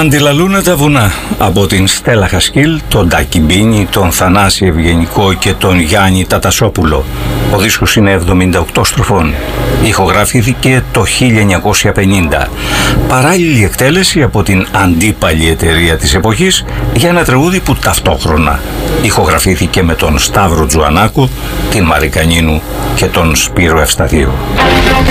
Αντιλαλούνε τα βουνά από την Στέλλα Χασκίλ, τον Τάκη Μπίνη, τον Θανάση Ευγενικό και τον Γιάννη Τατασόπουλο. Ο δίσκος είναι 78 στροφών. Ηχογραφήθηκε το 1950. Παράλληλη εκτέλεση από την αντίπαλη εταιρεία της εποχής για ένα τραγούδι που ταυτόχρονα ηχογραφήθηκε με τον Σταύρο Τζουανάκο, την Μαρικανίνου και τον Σπύρο Ευσταθίου.